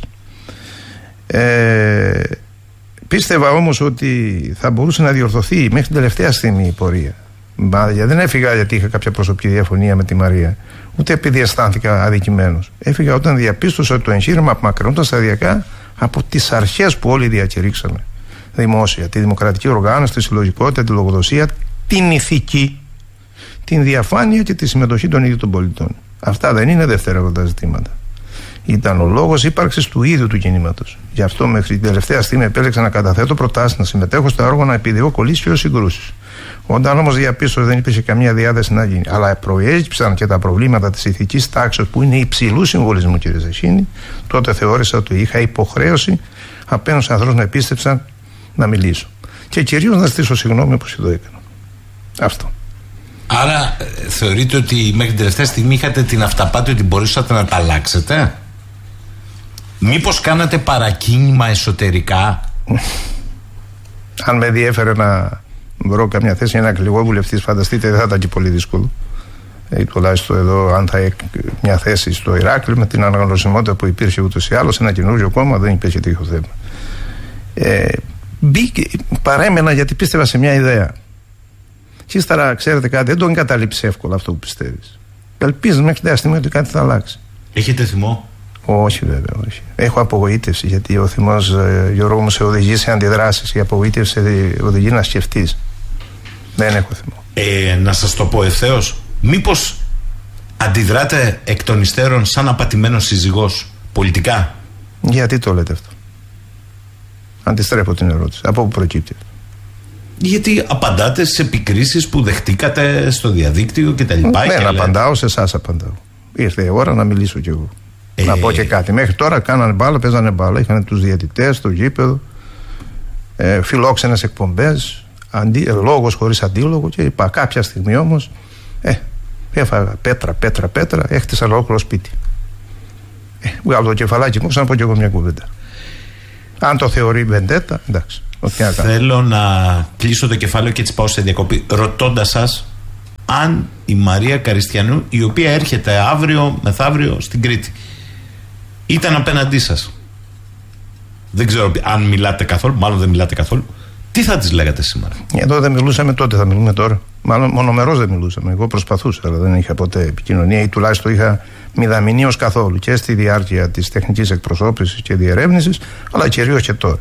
Ε, πίστευα όμως ότι θα μπορούσε να διορθωθεί μέχρι την τελευταία στιγμή η πορεία. Μα, δεν έφυγα γιατί είχα κάποια προσωπική διαφωνία με τη Μαρία, ούτε επειδή αισθάνθηκα αδικημένος. Έφυγα όταν διαπίστωσα ότι το εγχείρημα απομακρυνόταν σταδιακά από τις αρχές που όλοι διακηρύξαμε δημόσια. Τη δημοκρατική οργάνωση, τη συλλογικότητα, τη λογοδοσία, την ηθική, την διαφάνεια και τη συμμετοχή των ίδιων των πολιτών. Αυτά δεν είναι δευτερεύοντα ζητήματα. Ήταν ο λόγος ύπαρξης του ίδιου του κινήματος. Γι' αυτό μέχρι την τελευταία στιγμή επέλεξα να καταθέτω προτάσεις, να συμμετέχω στο έργο, να επιδιώκω κολλήσεις ως συγκρούσεις. Όταν όμως διαπίστωσα δεν υπήρχε καμία διάθεση να γίνει, αλλά προέκυψαν και τα προβλήματα της ηθικής τάξης που είναι υψηλού συμβολισμού, κύριε Ζαχίνη, τότε θεώρησα ότι είχα υποχρέωση απέναντι στους ανθρώπους να επίστεψαν να μιλήσω. Και κυρίως να ζητήσω συγγνώμη όπως εδώ έκανα. Αυτό. Άρα ε, θεωρείτε ότι μέχρι την τελευταία στιγμή είχατε την αυταπάτη ότι μπορούσατε να τα αλλάξετε? Μήπως κάνατε παρακίνημα εσωτερικά? Αν με διέφερε να βρω καμιά θέση για να εκλεγώ βουλευτής, φανταστείτε, δεν θα ήταν και πολύ δύσκολο. ή τουλάχιστον εδώ, αν θα έχει μια θέση στο Ηράκλειο, με την αναγνωσιμότητα που υπήρχε ούτως ή άλλως, ένα καινούριο κόμμα, δεν υπήρχε τέτοιο θέμα. Ε, μπήκε, παρέμενα γιατί πίστευα σε μια ιδέα. Και ύστερα, ξέρετε κάτι, δεν το εγκαταλείψει εύκολα αυτό που πιστεύεις. Ελπίζεις μέχρι τη στιγμή ότι κάτι θα αλλάξει. Έχετε θυμό? Όχι, βέβαια, όχι. Έχω απογοήτευση, γιατί ο θυμός, Γιώργο μου, σε οδηγεί σε αντιδράσεις. Η απογοήτευση σε οδηγεί να σκεφτείς. Δεν έχω θυμό. Ε, να σας το πω ευθέως, μήπως αντιδράτε εκ των υστέρων σαν απατημένος σύζυγος πολιτικά? Γιατί το λέτε αυτό? Αντιστρέφω την ερώτηση. Από πού προκύπτει? Γιατί απαντάτε στις επικρίσεις που δεχτήκατε στο διαδίκτυο κτλ. Δεν και απαντάω, σε εσάς απαντάω. Ήρθε η ώρα να μιλήσω κι εγώ. Ε... Να πω και κάτι. Μέχρι τώρα κάνανε μπάλα, παίζανε μπάλα. Είχαν τους διαιτητές στο γήπεδο, ε, φιλόξενες εκπομπές, αντί, ε, λόγος χωρίς αντίλογο, και είπα κάποια στιγμή όμως ε, έφαγα πέτρα, πέτρα, πέτρα, έχτισα ολόκληρο σπίτι. Ε, βγάλω το κεφαλάκι μου, ξαναπώ κι εγώ μια κουβέντα. Αν το θεωρεί βεντέτα, εντάξει. Θέλω να κλείσω το κεφάλαιο και έτσι πάω σε διακοπή, ρωτώντας σας αν η Μαρία Καριστιανού, η οποία έρχεται αύριο μεθαύριο στην Κρήτη, ήταν απέναντί σας. Δεν ξέρω αν μιλάτε καθόλου, μάλλον δεν μιλάτε καθόλου. Τι θα της λέγατε σήμερα? Εδώ δεν μιλούσαμε τότε, θα μιλούμε τώρα. Μάλλον μονομερώς δεν μιλούσαμε. Εγώ προσπαθούσα, αλλά δεν είχα ποτέ επικοινωνία, ή τουλάχιστον είχα μηδαμινή ως καθόλου, και στη διάρκεια της τεχνικής εκπροσώπησης και διερεύνησης, αλλά κυρίως και τώρα.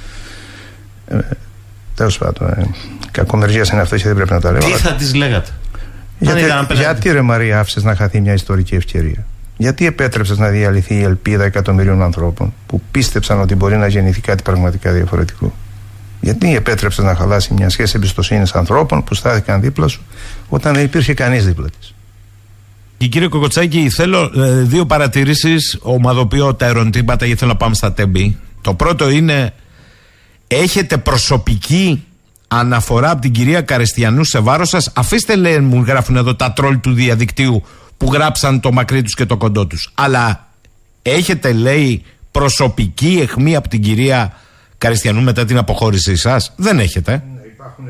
Ε, τέλος πάντων, ε, κακομεργίες είναι αυτές και δεν πρέπει να τα λέω. Τι θα της λέγατε? Γιατί, γιατί ρε Μαρία, άφησες να χαθεί μια ιστορική ευκαιρία? Γιατί επέτρεψες να διαλυθεί η ελπίδα εκατομμυρίων ανθρώπων που πίστεψαν ότι μπορεί να γεννηθεί κάτι πραγματικά διαφορετικό? Γιατί επέτρεψες να χαλάσει μια σχέση εμπιστοσύνης ανθρώπων που στάθηκαν δίπλα σου όταν δεν υπήρχε κανείς δίπλα της? Και κύριε Κοκοτσάκη, θέλω ε, δύο παρατηρήσεις. Ομαδοποιώ τα ερωτήματα γιατί θέλω να πάμε στα τέμπη. Το πρώτο είναι, έχετε προσωπική αναφορά από την κυρία Καριστιανού σε βάρος σας? Αφήστε, λέει, μου γράφουν εδώ τα τρόλ του διαδικτύου που γράψαν το μακρύ τους και το κοντό τους. Αλλά έχετε, λέει, προσωπική αιχμή από την κυρία Καριστιανού μετά την αποχώρησή σας? Δεν έχετε. Ναι, υπάρχουν...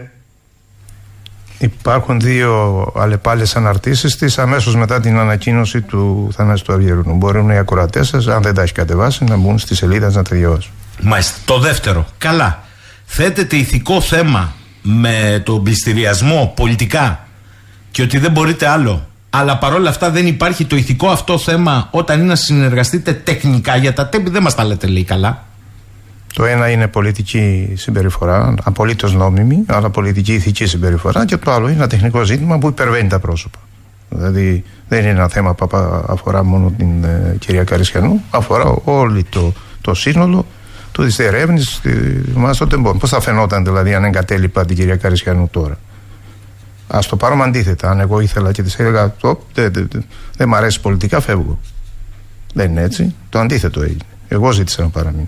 υπάρχουν δύο αλλεπάλληλες αναρτήσεις της αμέσως μετά την ανακοίνωση του Θανάση του Αυγερινού. Μπορούν οι ακροατές σας, αν δεν τα έχει κατεβάσει, να μπουν στη σελίδα να τα διαβάσουν. Μάλιστα. Το δεύτερο, καλά, θέτεται ηθικό θέμα με τον πληστηριασμό πολιτικά και ότι δεν μπορείτε άλλο, αλλά παρόλα αυτά δεν υπάρχει το ηθικό αυτό θέμα όταν είναι να συνεργαστείτε τεχνικά για τα τέμπη? Δεν μας τα λέτε, λέει, καλά. Το ένα είναι πολιτική συμπεριφορά, απολύτως νόμιμη, αλλά πολιτική ηθική συμπεριφορά, και το άλλο είναι ένα τεχνικό ζήτημα που υπερβαίνει τα πρόσωπα. Δηλαδή δεν είναι ένα θέμα που αφορά μόνο την ε, κυρία Καριστιανού, αφορά όλο το, το σύνολο του της διερεύνησης μας στο τεμπό. Πώς θα φαινόταν δηλαδή αν εγκατέλειπα την κυρία Καριστιανού τώρα? Ας το πάρουμε αντίθετα. Αν εγώ ήθελα και της έλεγα δεν δε, δε, δε, δε μ' αρέσει πολιτικά, φεύγω. Δεν είναι έτσι. Το αντίθετο έγινε. Εγώ ζήτησα να παραμείνω.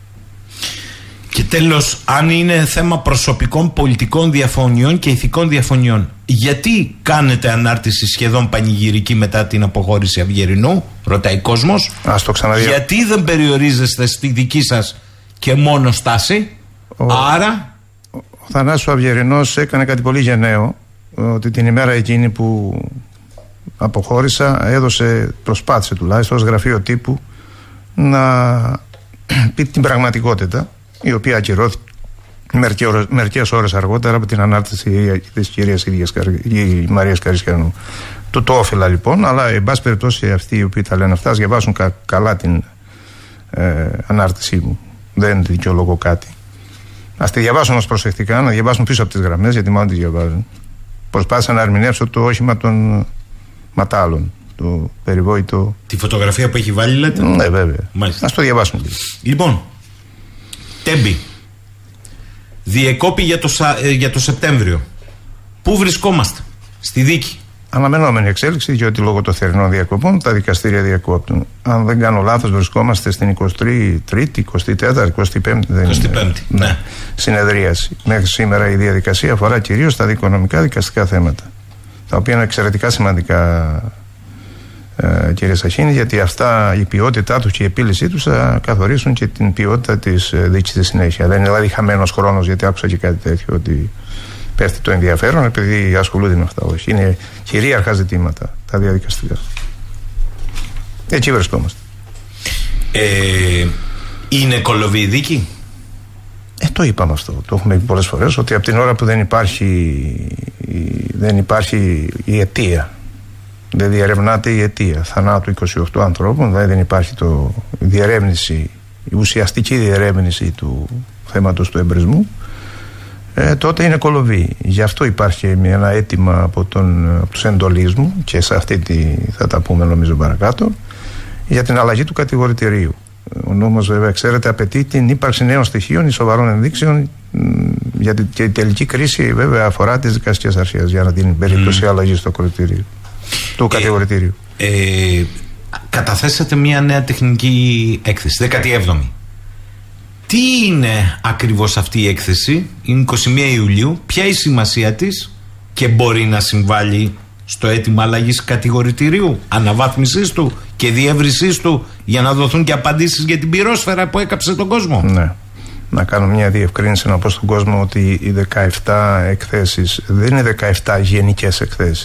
Και τέλος, αν είναι θέμα προσωπικών πολιτικών διαφωνιών και ηθικών διαφωνιών, γιατί κάνετε ανάρτηση σχεδόν πανηγυρική μετά την αποχώρηση Αυγερινού? Ρωτάει κόσμος. Ας το ξαναδεί. Γιατί δεν περιορίζεστε στη δική σας και μόνο στάση? Ο... Άρα ο Θανάσης ο Αυγερινός έκανε κάτι πολύ γενναίο, ότι την ημέρα εκείνη που αποχώρησα έδωσε, προσπάθησε τουλάχιστον ως γραφείο τύπου να πει την πραγματικότητα, η οποία ακυρώθηκε μερικές ώρες αργότερα από την ανάρτηση της κυρίας ίδιας Μαρίας Καριστιανού. Του το όφιλα λοιπόν, αλλά εν πάση περιπτώσει αυτοί οι οποίοι τα λένε αυτά, ας διαβάσουν κα, καλά την ε, ανάρτησή μου. Δεν δικαιολογώ κάτι. Ας τη διαβάσουν όμως προσεκτικά, να διαβάσουν πίσω από τις γραμμές, γιατί μάλλον τις διαβάζουν. Προσπάθησα να ερμηνεύσω το όχημα των ματάλων, το περιβόητο. Τη φωτογραφία που έχει βάλει, λέτε? Ναι, βέβαια. Μάλιστα. Ας το διαβάσουν. Λοιπόν, τέμπη. Διεκόπη για το, για το Σεπτέμβριο. Πού βρισκόμαστε? Στη δίκη. Αναμενόμενη εξέλιξη, διότι λόγω των θερινών διακοπών τα δικαστήρια διακόπτουν. Αν δεν κάνω λάθος, βρισκόμαστε στην εικοστή τρίτη, εικοστή τέταρτη, εικοστή πέμπτη, εικοστή πέμπτη, ναι. ναι. συνεδρίαση. Μέχρι σήμερα η διαδικασία αφορά κυρίως τα δικονομικά δικαστικά θέματα, τα οποία είναι εξαιρετικά σημαντικά, ε, κύριε Σαχίνη, γιατί αυτά, η ποιότητά του και η επίλυσή του θα καθορίσουν και την ποιότητα της δίκης στη συνέχεια. Δεν είναι δηλαδή χαμένος χρόνος, γιατί άκουσα και κάτι τέτοιο, ότι πέφτει το ενδιαφέρον επειδή ασχολούνται με αυτά. Όχι. Είναι κυρίαρχα ζητήματα τα διαδικαστικά. Έτσι βρισκόμαστε. Ε, είναι κολοβή η δίκη? Ε, το είπαμε αυτό. Το έχουμε πει πολλές φορές ότι από την ώρα που δεν υπάρχει, δεν υπάρχει η αιτία, δεν διερευνάται η αιτία θανάτου είκοσι οκτώ ανθρώπων, δηλαδή δεν υπάρχει το, η διερεύνηση, η ουσιαστική διερεύνηση του θέματος του εμπρισμού, ε, τότε είναι κολοβή. Γι' αυτό υπάρχει ένα αίτημα από, τον, από τους εντολείς μου και σε αυτή τη, θα τα πούμε νομίζω παρακάτω, για την αλλαγή του κατηγορητηρίου. Ο νόμος βέβαια, ξέρετε, απαιτεί την ύπαρξη νέων στοιχείων ή σοβαρών ενδείξεων, γιατί και η τελική κρίση βέβαια αφορά τις δικαστικές αρχές για να την περίπτωση mm. αλλαγή στο κριτήριο, του ε, κατηγορητήριου. Ε, καταθέσατε μια νέα τεχνική έκθεση, δέκατη έβδομη. Τι είναι ακριβώς αυτή η έκθεση? Είναι εικοστή πρώτη Ιουλίου. Ποια είναι η σημασία της και μπορεί να συμβάλλει στο αίτημα αλλαγής κατηγορητηρίου, αναβάθμισης του και διεύρυνσής του, για να δοθούν και απαντήσεις για την πυρόσφαιρα που έκαψε τον κόσμο? Ναι. Να κάνω μια διευκρίνηση, να πω στον κόσμο ότι οι δεκαεπτά εκθέσεις δεν είναι δεκαεπτά γενικές εκθέσεις.